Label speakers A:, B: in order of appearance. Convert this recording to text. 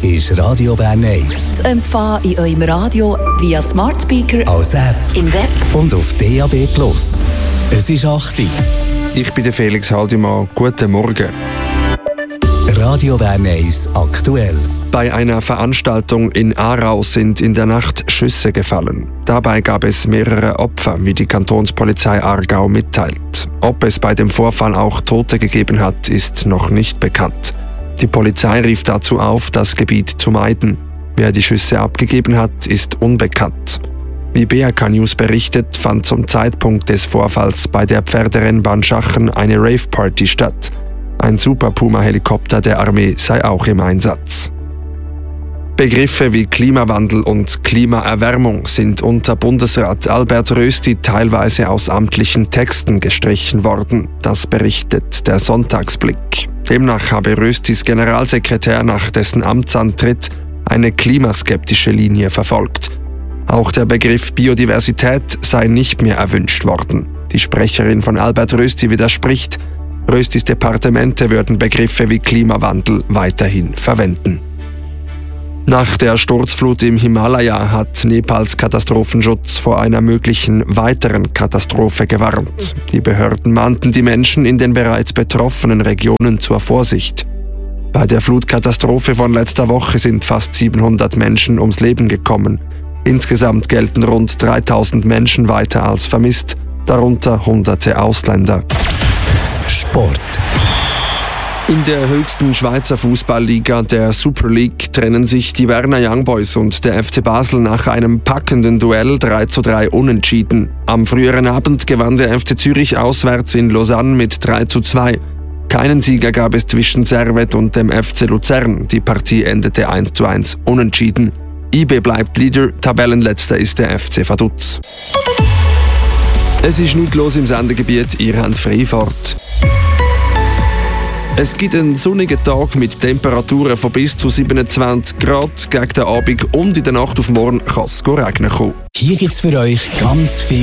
A: ist Radio Bern 1.
B: Zu empfangen in eurem Radio via Smart Speaker,
A: als App
B: im Web
A: und auf DAB+. Es ist 8 Uhr.
C: Ich bin der Felix Haldimann. Guten Morgen.
A: Radio Bern 1 aktuell.
C: Bei einer Veranstaltung in Aarau sind in der Nacht Schüsse gefallen. Dabei gab es mehrere Opfer, wie die Kantonspolizei Aargau mitteilt. Ob es bei dem Vorfall auch Tote gegeben hat, ist noch nicht bekannt. Die Polizei rief dazu auf, das Gebiet zu meiden. Wer die Schüsse abgegeben hat, ist unbekannt. Wie BRK News berichtet, fand zum Zeitpunkt des Vorfalls bei der Pferderennbahn Schachen eine Rave-Party statt. Ein Super Puma-Helikopter der Armee sei auch im Einsatz. Begriffe wie Klimawandel und Klimaerwärmung sind unter Bundesrat Albert Rösti teilweise aus amtlichen Texten gestrichen worden. Das berichtet der Sonntagsblick. Demnach habe Röstis Generalsekretär nach dessen Amtsantritt eine klimaskeptische Linie verfolgt. Auch der Begriff Biodiversität sei nicht mehr erwünscht worden. Die Sprecherin von Albert Rösti widerspricht, Röstis Departemente würden Begriffe wie Klimawandel weiterhin verwenden. Nach der Sturzflut im Himalaya hat Nepals Katastrophenschutz vor einer möglichen weiteren Katastrophe gewarnt. Die Behörden mahnten die Menschen in den bereits betroffenen Regionen zur Vorsicht. Bei der Flutkatastrophe von letzter Woche sind fast 700 Menschen ums Leben gekommen. Insgesamt gelten rund 3000 Menschen weiter als vermisst, darunter Hunderte Ausländer.
A: Sport.
C: In der höchsten Schweizer Fußballliga, der Super League, trennen sich die Berner Young Boys und der FC Basel nach einem packenden Duell 3:3 unentschieden. Am früheren Abend gewann der FC Zürich auswärts in Lausanne mit 3:2. Keinen Sieger gab es zwischen Servette und dem FC Luzern. Die Partie endete 1:1 unentschieden. IB bleibt Leader, Tabellenletzter ist der FC Vaduz. Es ist nichts los im Sendegebiet, ihr habt Freifahrt. Es gibt einen sonnigen Tag mit Temperaturen von bis zu 27 Grad. Gegen den Abend und in der Nacht auf morgen kann es regnen kommen.
A: Hier gibt's für euch ganz viel